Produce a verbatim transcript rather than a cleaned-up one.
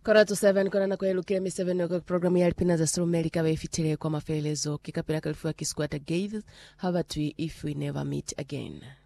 Karatu seven kona na kwa ilukia mi seven kwa programu ya alpina za stromeli kawa ifitire kwa mafelezo kikapina kalifu ya kiskwata gaithes have a tree if we never meet again.